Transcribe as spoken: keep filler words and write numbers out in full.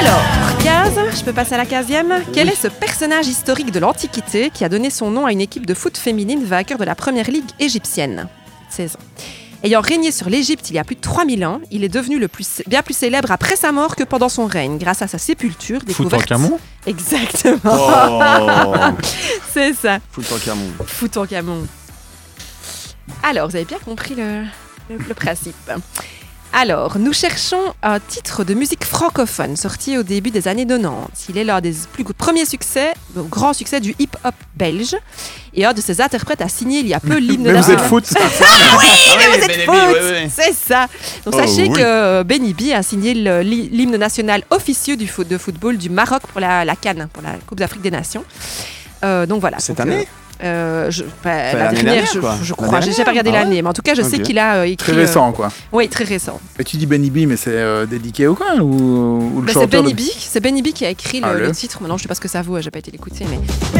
Alors, case, je peux passer à la quinzième. Quel est ce personnage historique de l'Antiquité qui a donné son nom à une équipe de foot féminine vainqueur de la première ligue égyptienne seize ans. Ayant régné sur l'Égypte il y a plus de trois mille ans, il est devenu le plus, bien plus célèbre après sa mort que pendant son règne, grâce à sa sépulture découverte... Toutankhamon ? Exactement. Oh. C'est ça. Toutankhamon. Toutankhamon. Alors, vous avez bien compris le, le, le principe. Alors, nous cherchons un titre de musique francophone sorti au début des années quatre-vingt-dix. Il est l'un des plus grands succès, grands succès du hip-hop belge. Et un de ses interprètes a signé il y a peu l'hymne mais national. Vous êtes foot Ah oui, mais vous êtes foot, oui, oui. c'est ça. Donc Oh, sachez oui. que Benny B a signé le- l'hymne national officieux du foot, de football du Maroc pour la, la CAN, pour la Coupe d'Afrique des Nations. Euh, donc voilà. Cette Donc, année euh, je, bah, la l'année dernière, dernière, je, quoi. je La crois. dernière. J'ai pas regardé Ah ouais l'année, mais en tout cas, je sais Ok. qu'il a euh, écrit. Très récent, quoi. euh, oui, très récent. Et tu dis Benny B, mais c'est euh, dédié au coin ou, ou le Bah, c'est chanteur Benny de- B, c'est Benny B qui a écrit le, Ah, le. le titre. Maintenant, je sais pas ce que ça vaut, j'ai pas été l'écouter, mais